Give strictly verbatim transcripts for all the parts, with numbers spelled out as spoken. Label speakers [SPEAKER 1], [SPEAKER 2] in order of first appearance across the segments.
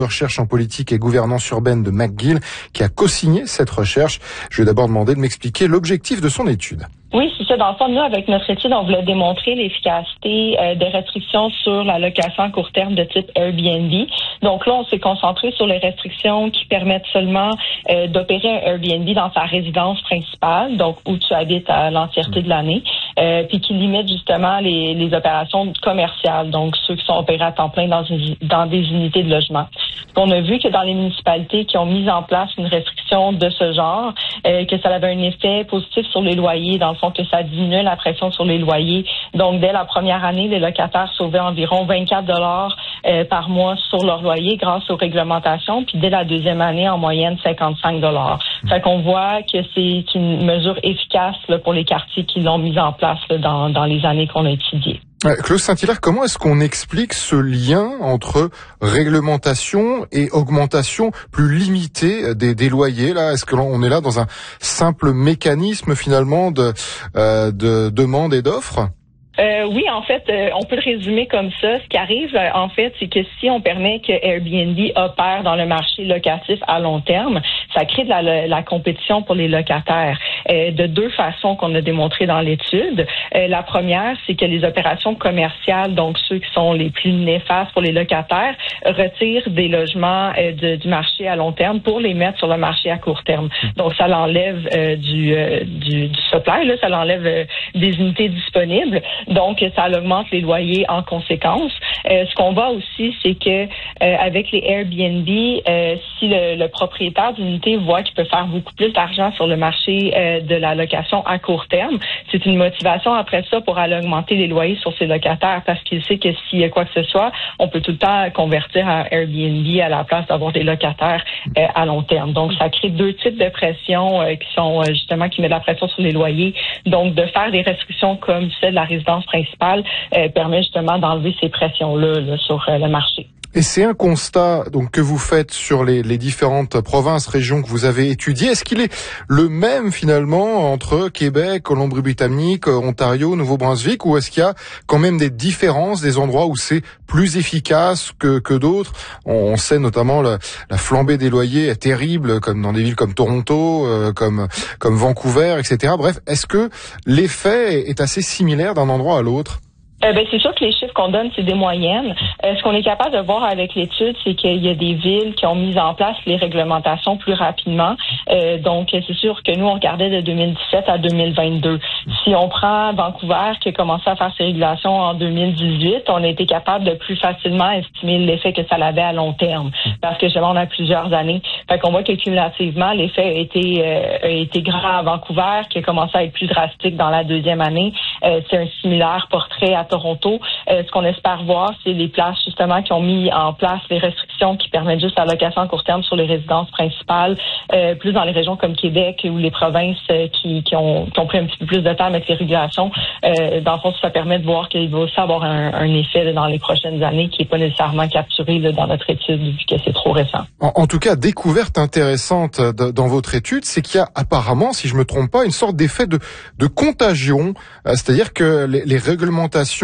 [SPEAKER 1] Recherche en politique et gouvernance urbaine de McGill, qui a co-signé cette recherche. Je vais d'abord demander de m'expliquer l'objectif de son étude.
[SPEAKER 2] Oui, c'est ça. Dans le fond, nous, avec notre étude, on voulait démontrer l'efficacité euh, des restrictions sur la location à court terme de type Airbnb. Donc là, on s'est concentré sur les restrictions qui permettent seulement euh, d'opérer un Airbnb dans sa résidence principale, donc où tu habites à l'entièreté de l'année, euh, puis qui limitent justement les, les opérations commerciales, donc ceux qui sont opérés à temps plein dans, une, dans des unités de logement. On a vu que dans les municipalités qui ont mis en place une restriction de ce genre, euh, que ça avait un effet positif sur les loyers, dans le fond que ça diminuait la pression sur les loyers. Donc, dès la première année, les locataires sauvaient environ vingt-quatre dollars euh, par mois sur leur loyer grâce aux réglementations, puis dès la deuxième année, en moyenne, cinquante-cinq dollars. Fait qu'on voit que c'est une mesure efficace là, pour les quartiers qui l'ont mise en place là, dans, dans les années qu'on a étudiées.
[SPEAKER 1] Claude Saint-Hilaire, comment est-ce qu'on explique ce lien entre réglementation et augmentation plus limitée des, des loyers là? Est-ce que l'on est là dans un simple mécanisme finalement de, euh, de demande et d'offre?
[SPEAKER 2] Euh, oui, en fait, euh, on peut le résumer comme ça. Ce qui arrive, euh, en fait, c'est que si on permet que Airbnb opère dans le marché locatif à long terme, ça crée de la, la compétition pour les locataires euh, de deux façons qu'on a démontré dans l'étude. Euh, la première, c'est que les opérations commerciales, donc ceux qui sont les plus néfastes pour les locataires, retirent des logements euh, de, du marché à long terme pour les mettre sur le marché à court terme. Donc, ça l'enlève euh, du, euh, du, du supply, là, ça l'enlève euh, des unités disponibles. Donc, ça augmente les loyers en conséquence. Euh, ce qu'on voit aussi, c'est que euh, avec les Airbnb, euh, si le, le propriétaire d'une unité voit qu'il peut faire beaucoup plus d'argent sur le marché euh, de la location à court terme, c'est une motivation après ça pour aller augmenter les loyers sur ses locataires parce qu'il sait que s'il y a quoi que ce soit, on peut tout le temps convertir à Airbnb à la place d'avoir des locataires euh, à long terme. Donc, ça crée deux types de pression euh, qui sont euh, justement qui mettent de la pression sur les loyers. Donc, de faire des restrictions comme celle de la résidence principale euh, permet justement d'enlever ces pressions-là là, sur euh, le marché.
[SPEAKER 1] Et c'est un constat donc que vous faites sur les, les différentes provinces, régions que vous avez étudiées. Est-ce qu'il est le même finalement entre Québec, Colombie-Britannique, Ontario, Nouveau-Brunswick, ou est-ce qu'il y a quand même des différences, des endroits où c'est plus efficace que, que d'autres? On sait notamment la, la flambée des loyers est terrible, comme dans des villes comme Toronto, euh, comme comme Vancouver, et cetera. Bref, est-ce que l'effet est assez similaire d'un endroit à l'autre?
[SPEAKER 2] Euh, ben, c'est sûr que les chiffres qu'on donne, c'est des moyennes. Euh, ce qu'on est capable de voir avec l'étude, c'est qu'il y a des villes qui ont mis en place les réglementations plus rapidement. Euh, donc, c'est sûr que nous, on regardait de deux mille dix-sept à deux mille vingt-deux. Si on prend Vancouver, qui a commencé à faire ses régulations en deux mille dix-huit, on a été capable de plus facilement estimer l'effet que ça avait à long terme. Parce que, justement, on a plusieurs années. Fait qu'on voit que cumulativement, l'effet a été, euh, a été grand à Vancouver, qui a commencé à être plus drastique dans la deuxième année. Euh, c'est un similaire portrait à Toronto. Euh, ce qu'on espère voir, c'est les places justement qui ont mis en place les restrictions qui permettent juste la location à court terme sur les résidences principales, euh, plus dans les régions comme Québec ou les provinces euh, qui, qui, ont, qui ont pris un petit peu plus de temps avec les régulations. Euh, dans le fond, ça permet de voir qu'il va aussi avoir un, un effet là, dans les prochaines années qui n'est pas nécessairement capturé là, dans notre étude vu que c'est trop récent.
[SPEAKER 1] En, en tout cas, découverte intéressante de, dans votre étude, c'est qu'il y a apparemment, si je me trompe pas, une sorte d'effet de, de contagion, euh, c'est-à-dire que les, les réglementations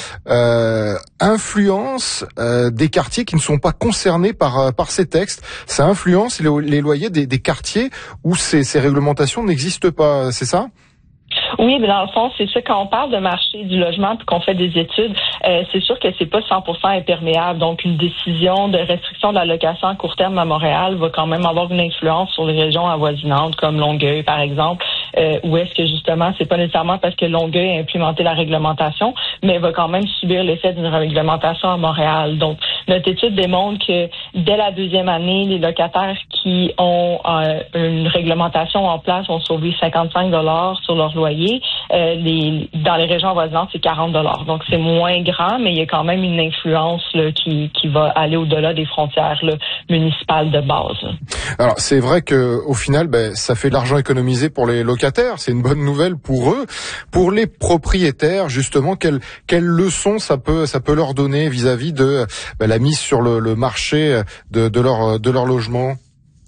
[SPEAKER 1] Euh, influence euh, des quartiers qui ne sont pas concernés par par ces textes. Ça influence les, les loyers des, des quartiers où ces, ces réglementations n'existent pas. C'est ça?
[SPEAKER 2] Oui, mais dans le fond, c'est ça, quand on parle de marché du logement puis qu'on fait des études, euh, c'est sûr que c'est pas cent pour cent imperméable. Donc, une décision de restriction de la location à court terme à Montréal va quand même avoir une influence sur les régions avoisinantes, comme Longueuil, par exemple, euh, où est-ce que, justement, c'est pas nécessairement parce que Longueuil a implémenté la réglementation, mais va quand même subir l'effet d'une réglementation à Montréal. Donc, notre étude démontre que dès la deuxième année, les locataires qui ont euh, une réglementation en place vont sauver cinquante-cinq dollars sur leur loyer. Euh, les, dans les régions avoisinantes, c'est quarante dollars. Donc, c'est moins grand, mais il y a quand même une influence là, qui, qui va aller au-delà des frontières là, municipales de base. Là.
[SPEAKER 1] Alors, c'est vrai que au final, ben, ça fait de l'argent économisé pour les locataires. C'est une bonne nouvelle pour eux. Pour les propriétaires, justement, quelle, quelle leçon ça peut, ça peut leur donner vis-à-vis de ben, la mise sur le, le marché de, de, leur, de leur logement?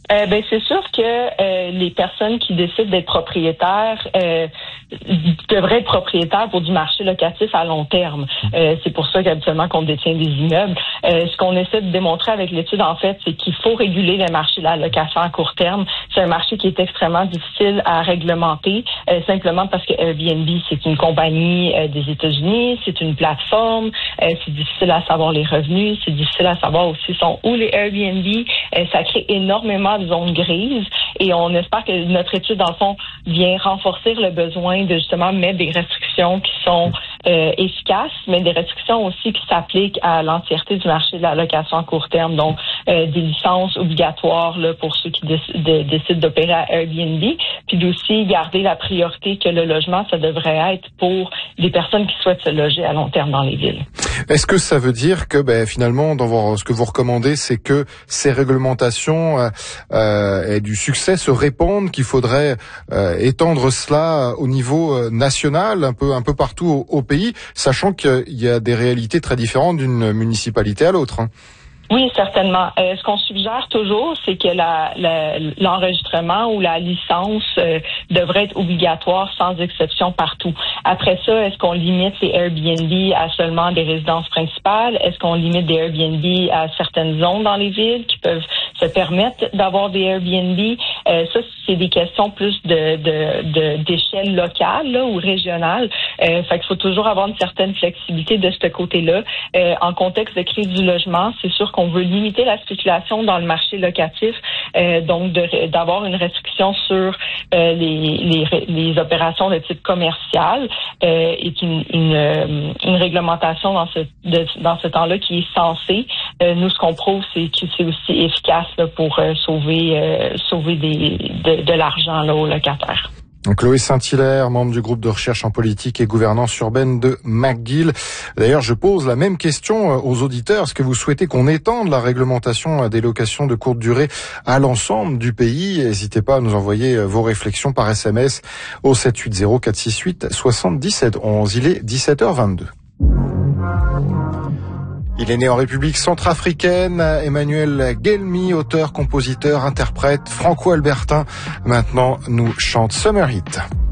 [SPEAKER 2] Euh, ben c'est sûr que euh, les personnes qui décident d'être propriétaires euh, devraient être propriétaires pour du marché locatif à long terme. Euh, c'est pour ça qu'habituellement qu'on détient des immeubles. Euh, ce qu'on essaie de démontrer avec l'étude, en fait, c'est qu'il faut réguler le marché de la location à court terme. C'est un marché qui est extrêmement difficile à réglementer, euh, simplement parce que Airbnb, c'est une compagnie euh, des États-Unis, c'est une plateforme, euh, c'est difficile à savoir les revenus, c'est difficile à savoir aussi sont où les Airbnb. Euh, ça crée énormément de zones grises et on espère que notre étude, dans le fond, vient renforcer le besoin de justement mettre des restrictions qui sont euh, efficaces, mais des restrictions aussi qui s'appliquent à l'entièreté du marché de la location à court terme. Donc, euh, des licences obligatoires là, pour ceux qui déc- de, décident d'opérer à Airbnb, puis d'aussi garder la priorité que le logement, ça devrait être pour des personnes qui souhaitent se loger à long terme dans les villes.
[SPEAKER 1] Est-ce que ça veut dire que ben, finalement, dans vos, ce que vous recommandez, c'est que ces réglementations euh, euh, aient du succès, se répandent, qu'il faudrait euh, étendre cela au niveau euh, national, un peu un peu partout au, au pays, sachant qu'il y a des réalités très différentes d'une municipalité à l'autre, hein.
[SPEAKER 2] Oui, certainement. Euh, ce qu'on suggère toujours, c'est que la, la, l'enregistrement ou la licence euh, devrait être obligatoire sans exception partout. Après ça, est-ce qu'on limite les Airbnb à seulement des résidences principales? Est-ce qu'on limite des Airbnb à certaines zones dans les villes qui peuvent se permettre d'avoir des Airbnb? Euh, ça, c'est des questions plus de, de, de d'échelle locale là, ou régionale. Euh, fait qu'il faut toujours avoir une certaine flexibilité de ce côté-là. Euh, en contexte de crise du logement, c'est sûr qu'on veut limiter la spéculation dans le marché locatif, euh, donc de, d'avoir une restriction sur euh, les, les, les opérations de type commercial euh, est une, une, une réglementation dans ce, de, dans ce temps-là qui est censée. Euh, nous, ce qu'on prouve, c'est que c'est aussi efficace là, pour euh, sauver, euh, sauver des, de, de l'argent là, aux locataires.
[SPEAKER 1] Chloé Saint-Hilaire, membre du groupe de recherche en politique et gouvernance urbaine de McGill. D'ailleurs, je pose la même question aux auditeurs. Est-ce que vous souhaitez qu'on étende la réglementation des locations de courte durée à l'ensemble du pays? N'hésitez pas à nous envoyer vos réflexions par S M S au sept huit zéro quatre six huit soixante-dix-sept onze. Il est dix-sept heures vingt-deux. Il est né en République centrafricaine, Emmanuel Guelmi, auteur, compositeur, interprète franco-albertain, maintenant nous chante Summer Hit.